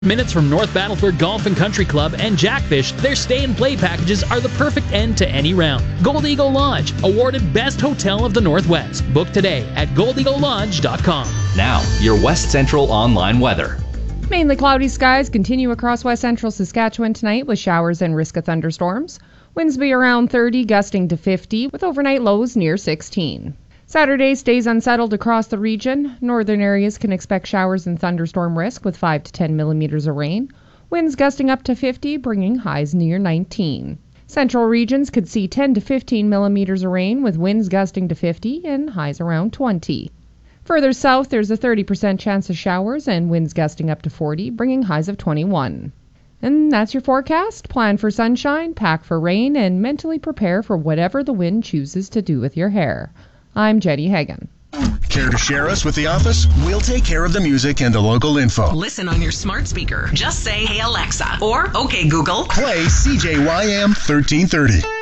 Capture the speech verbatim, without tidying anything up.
Minutes from North Battleford Golf and Country Club and Jackfish, their stay and play packages are the perfect end to any round. Gold Eagle Lodge, awarded Best Hotel of the Northwest. Book today at gold eagle lodge dot com. Now, your West Central online weather. Mainly cloudy skies continue across west central Saskatchewan tonight with showers and risk of thunderstorms. Winds be around thirty, gusting to fifty, with overnight lows near sixteen. Saturday stays unsettled across the region. Northern areas can expect showers and thunderstorm risk with five to ten millimeters of rain. Winds gusting up to fifty, bringing highs near nineteen. Central regions could see ten to fifteen millimeters of rain with winds gusting to fifty and highs around twenty. Further south, there's a thirty percent chance of showers and winds gusting up to forty, bringing highs of twenty-one. And that's your forecast. Plan for sunshine, pack for rain, and mentally prepare for whatever the wind chooses to do with your hair. I'm Jenny Hagan. Care to share us with the office? We'll take care of the music and the local info. Listen on your smart speaker. Just say, "Hey Alexa," or "Okay Google." Play C J Y M thirteen thirty.